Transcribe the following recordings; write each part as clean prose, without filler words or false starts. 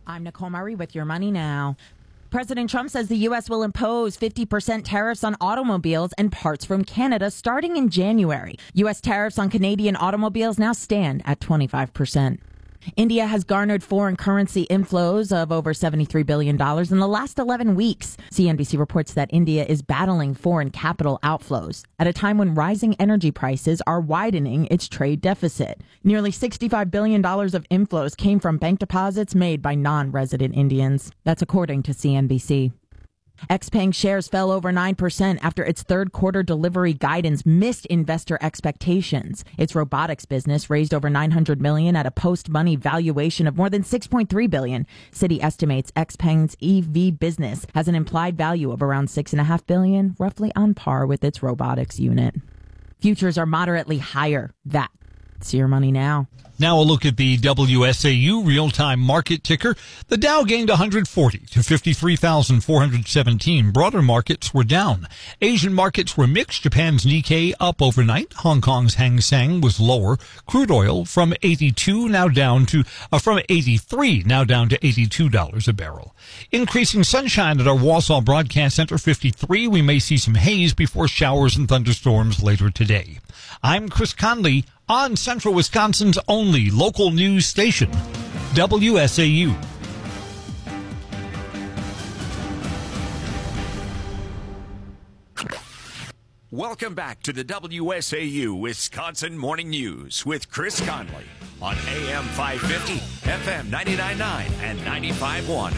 I'm Nicole Murray with Your Money Now. President Trump says the U.S. will impose 50% tariffs on automobiles and parts from Canada starting in January. U.S. tariffs on Canadian automobiles now stand at 25%. India has garnered foreign currency inflows of over $73 billion in the last 11 weeks. CNBC reports that India is battling foreign capital outflows at a time when rising energy prices are widening its trade deficit. Nearly $65 billion of inflows came from bank deposits made by non-resident Indians. That's according to CNBC. XPeng shares fell over 9% after its third quarter delivery guidance missed investor expectations. Its robotics business raised over $900 million at a post-money valuation of more than $6.3 billion. Citi estimates XPeng's EV business has an implied value of around $6.5 billion, roughly on par with its robotics unit. Futures are moderately higher. That's Your Money Now. Now a look at the WSAU real-time market ticker. The Dow gained 140 to 53,417. Broader markets were down. Asian markets were mixed. Japan's Nikkei up overnight. Hong Kong's Hang Seng was lower. Crude oil from 83 now down to $82 a barrel. Increasing sunshine at our Wausau Broadcast Center, 53. We may see some haze before showers and thunderstorms later today. I'm Chris Conley on Central Wisconsin's only local news station, WSAU. Welcome back to the WSAU Wisconsin Morning News with Chris Conley on AM 550, FM 99.9, and 95.1.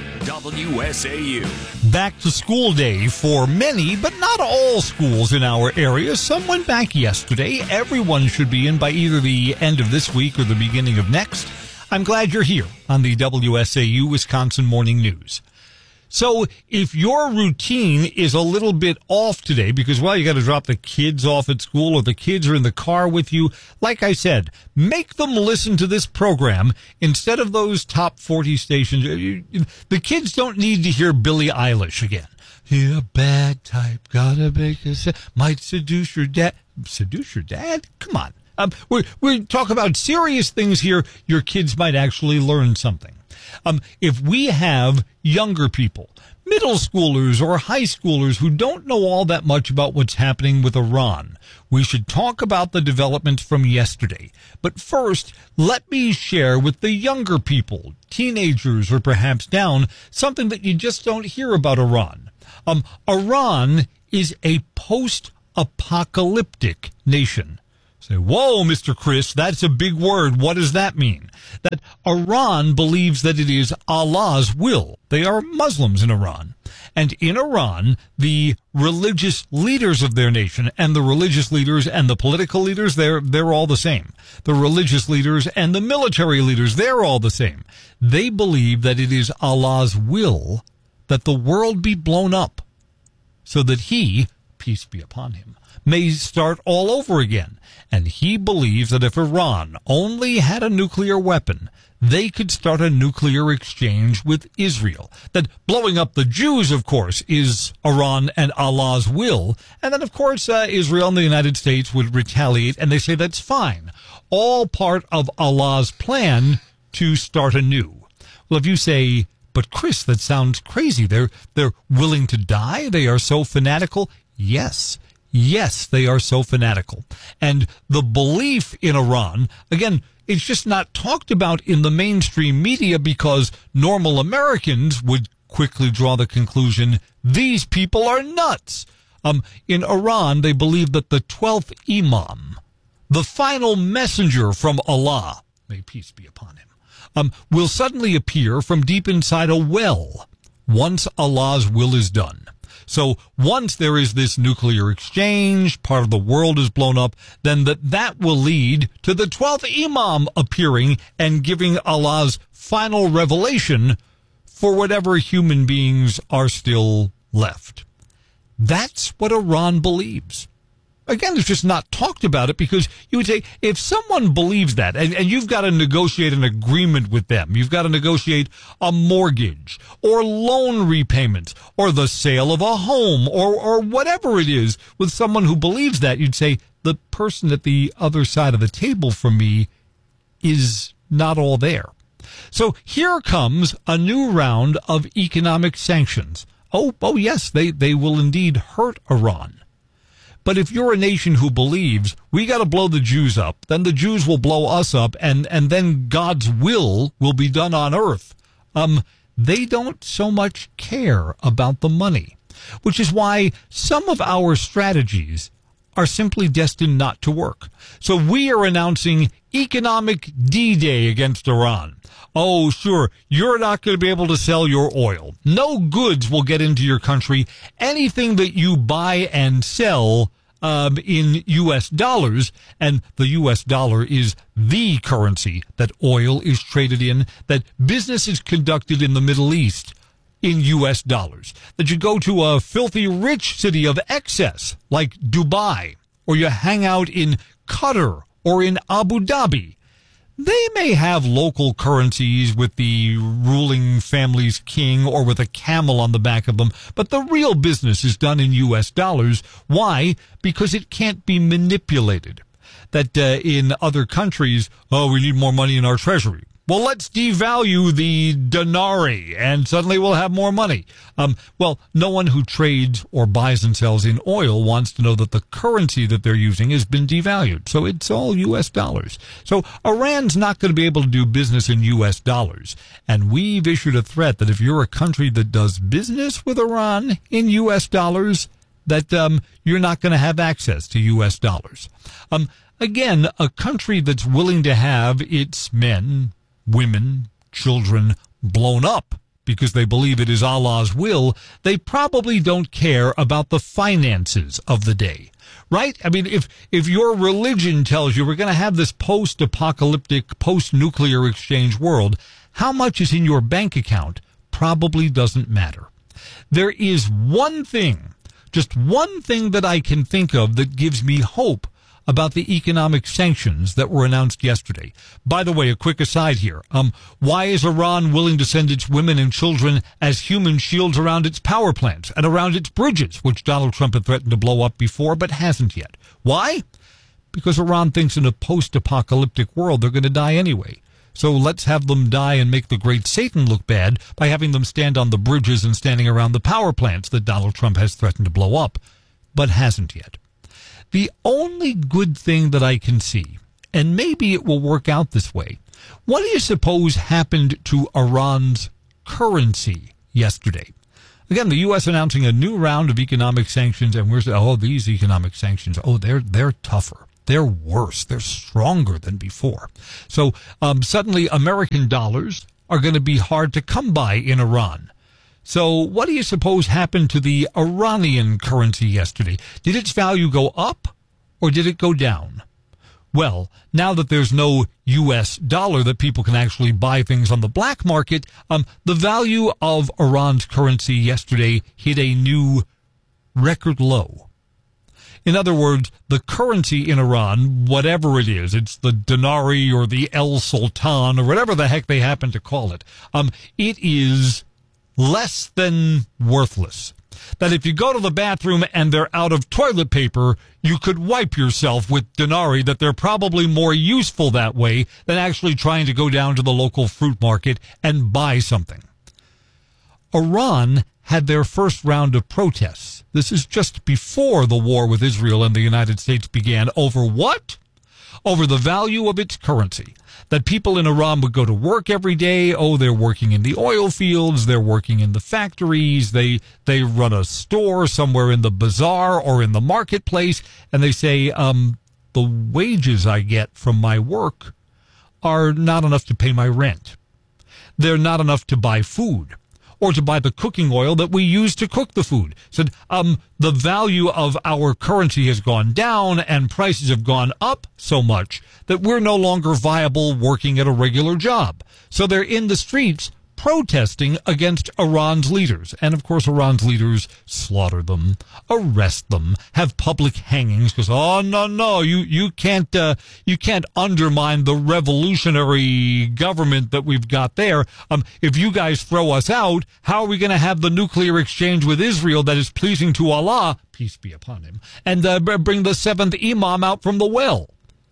WSAU. Back to school day for many, but not all schools in our area. Some went back yesterday. Everyone should be in by either the end of this week or the beginning of next. I'm glad you're here on the WSAU Wisconsin Morning News. So if your routine is a little bit off today because, well, you got to drop the kids off at school or the kids are in the car with you, like I said, make them listen to this program instead of those top 40 stations. The kids don't need to hear Billie Eilish again. You're a bad type, gotta make a might seduce your dad. Seduce your dad? Come on. We're talking about serious things here. Your kids might actually learn something. If we have younger people, middle schoolers or high schoolers who don't know all that much about what's happening with Iran, we should talk about the developments from yesterday. But first, let me share with the younger people, teenagers or perhaps down, something that you just don't hear about Iran. Iran is a post-apocalyptic nation. Say, whoa, Mr. Chris, that's a big word. What does that mean? That Iran believes that it is Allah's will. They are Muslims in Iran. And in Iran, the religious leaders of their nation and the religious leaders and the political leaders, they're all the same. The religious leaders and the military leaders, they're all the same. They believe that it is Allah's will that the world be blown up so that he, peace be upon him, may start all over again. And he believes that if Iran only had a nuclear weapon, they could start a nuclear exchange with Israel. That blowing up the Jews, of course, is Iran and Allah's will. And then, of course, Israel and the United States would retaliate, and they say that's fine. All part of Allah's plan to start anew. Well, if you say, but Chris, that sounds crazy. They're willing to die? They are so fanatical? Yes. Yes, they are so fanatical. And the belief in Iran, again, it's just not talked about in the mainstream media because normal Americans would quickly draw the conclusion, these people are nuts. In Iran, they believe that the 12th Imam, the final messenger from Allah, may peace be upon him, will suddenly appear from deep inside a well once Allah's will is done. So once there is this nuclear exchange, part of the world is blown up, then that will lead to the 12th Imam appearing and giving Allah's final revelation for whatever human beings are still left. That's what Iran believes. Again, it's just not talked about it because you would say, if someone believes that, and you've got to negotiate an agreement with them, you've got to negotiate a mortgage or loan repayments or the sale of a home or whatever it is with someone who believes that, you'd say, the person at the other side of the table from me is not all there. So here comes a new round of economic sanctions. Oh yes, they will indeed hurt Iran. But if you're a nation who believes we got to blow the Jews up, then the Jews will blow us up, and then God's will be done on earth. They don't so much care about the money, which is why some of our strategies are simply destined not to work. So we are announcing economic D-Day against Iran. Oh, sure, you're not going to be able to sell your oil. No goods will get into your country. Anything that you buy and sell in U.S. dollars, and the U.S. dollar is the currency that oil is traded in, that business is conducted in the Middle East in U.S. dollars, that you go to a filthy rich city of excess like Dubai, or you hang out in Qatar or in Abu Dhabi. They may have local currencies with the ruling family's king or with a camel on the back of them, but the real business is done in U.S. dollars. Why? Because it can't be manipulated. That in other countries, we need more money in our treasury. Well, let's devalue the denarii, and suddenly we'll have more money. Well, no one who trades or buys and sells in oil wants to know that the currency that they're using has been devalued. So it's all U.S. dollars. So Iran's not going to be able to do business in U.S. dollars. And we've issued a threat that if you're a country that does business with Iran in U.S. dollars, that you're not going to have access to U.S. dollars. Again, a country that's willing to have its men, women, children blown up because they believe it is Allah's will, they probably don't care about the finances of the day, right? I mean, if your religion tells you we're going to have this post-apocalyptic, post-nuclear exchange world, how much is in your bank account probably doesn't matter. There is one thing, just one thing that I can think of that gives me hope about the economic sanctions that were announced yesterday. By the way, a quick aside here. Why is Iran willing to send its women and children as human shields around its power plants and around its bridges, which Donald Trump had threatened to blow up before but hasn't yet? Why? Because Iran thinks in a post-apocalyptic world they're going to die anyway. So let's have them die and make the great Satan look bad by having them stand on the bridges and standing around the power plants that Donald Trump has threatened to blow up, but hasn't yet. The only good thing that I can see, and maybe it will work out this way, what do you suppose happened to Iran's currency yesterday? Again, the U.S. announcing a new round of economic sanctions, and we're saying, these economic sanctions, they're tougher. They're worse. They're stronger than before. So suddenly American dollars are going to be hard to come by in Iran. So what do you suppose happened to the Iranian currency yesterday? Did its value go up or did it go down? Well, now that there's no U.S. dollar that people can actually buy things on the black market, the value of Iran's currency yesterday hit a new record low. In other words, the currency in Iran, whatever it is, it's the denarii or the El Sultan or whatever the heck they happen to call it, it is less than worthless. That if you go to the bathroom and they're out of toilet paper, you could wipe yourself with denarii, that they're probably more useful that way than actually trying to go down to the local fruit market and buy something. Iran had their first round of protests. This is just before the war with Israel and the United States began. Over what? Over the value of its currency. That people in Iran would go to work every day. They're working in the oil fields. They're working in the factories. They run a store somewhere in the bazaar or in the marketplace. And they say, the wages I get from my work are not enough to pay my rent. They're not enough to buy food or to buy the cooking oil that we use to cook the food. Said, the value of our currency has gone down and prices have gone up so much that we're no longer viable working at a regular job. So they're in the streets protesting against Iran's leaders. And, of course, Iran's leaders slaughter them, arrest them, have public hangings because, no, you can't undermine the revolutionary government that we've got there. If you guys throw us out, how are we going to have the nuclear exchange with Israel that is pleasing to Allah, peace be upon him, and bring the seventh imam out from the well?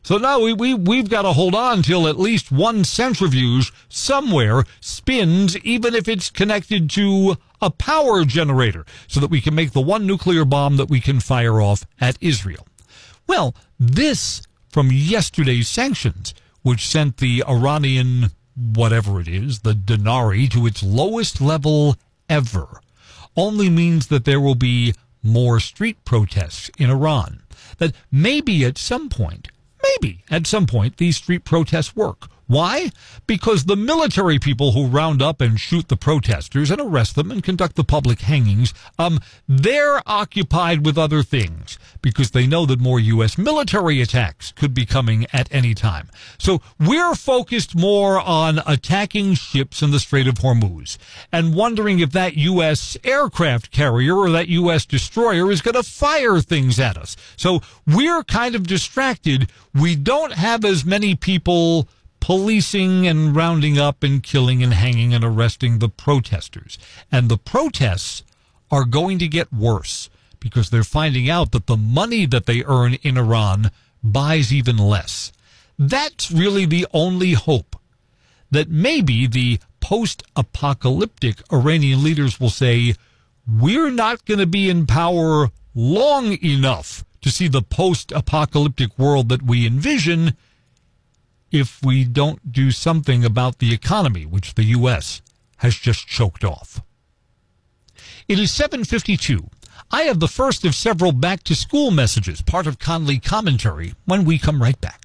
So now we've got to hold on till at least one centrifuge somewhere spins, even if it's connected to a power generator, so that we can make the one nuclear bomb that we can fire off at Israel. Well, this from yesterday's sanctions, which sent the Iranian, whatever it is, the denari, to its lowest level ever, only means that there will be more street protests in Iran. That maybe at some point, these street protests work. Why? Because the military people who round up and shoot the protesters and arrest them and conduct the public hangings, they're occupied with other things because they know that more U.S. military attacks could be coming at any time. So we're focused more on attacking ships in the Strait of Hormuz and wondering if that U.S. aircraft carrier or that U.S. destroyer is going to fire things at us. So we're kind of distracted. We don't have as many people policing and rounding up and killing and hanging and arresting the protesters. And the protests are going to get worse because they're finding out that the money that they earn in Iran buys even less. That's really the only hope, that maybe the post-apocalyptic Iranian leaders will say, we're not going to be in power long enough to see the post-apocalyptic world that we envision if we don't do something about the economy, which the U.S. has just choked off. It is 7:52. I have the first of several back-to-school messages, part of Conley Commentary, when we come right back.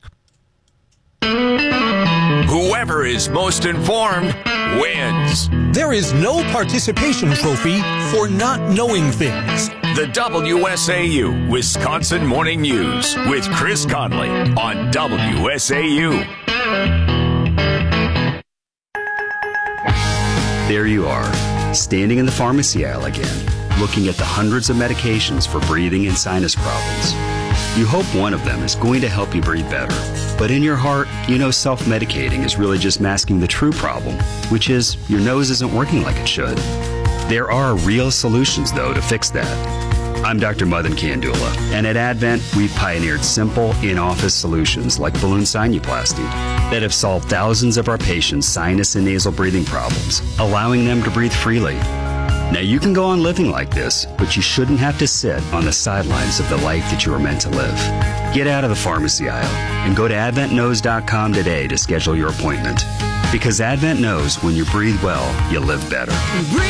Whoever is most informed wins. There is no participation trophy for not knowing things. The WSAU Wisconsin Morning News with Chris Conley on WSAU. There you are, standing in the pharmacy aisle again, looking at the hundreds of medications for breathing and sinus problems. You hope one of them is going to help you breathe better. But in your heart, you know self-medicating is really just masking the true problem, which is your nose isn't working like it should. There are real solutions, though, to fix that. I'm Dr. Madan Kandula, and at Advent, we've pioneered simple, in-office solutions like balloon sinuplasty that have solved thousands of our patients' sinus and nasal breathing problems, allowing them to breathe freely. Now, you can go on living like this, but you shouldn't have to sit on the sidelines of the life that you were meant to live. Get out of the pharmacy aisle and go to AdventKnows.com today to schedule your appointment. Because Advent knows when you breathe well, you live better.